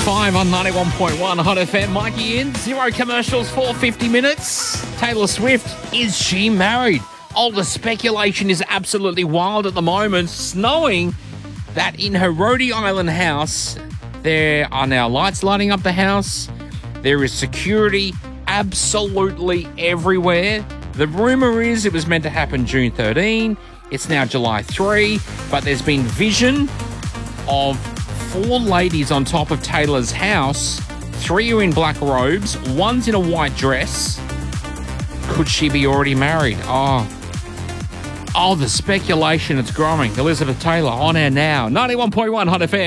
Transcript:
5 on 91.1 Hot FM. Mikey in, zero commercials for 50 minutes. Taylor Swift, is she married? Oh, the speculation is absolutely wild at the moment, snowing that in her Rhode Island house, there are now lights lighting up the house. There is security absolutely everywhere. The rumour is it was meant to happen June 13. It's now July 3, but there's been vision of 4 ladies on top of Taylor's house. 3 are in black robes. 1's in a white dress. Could she be already married? Oh, the speculation, it's growing. Elizabeth Taylor on air now. 91.1 Hot FM.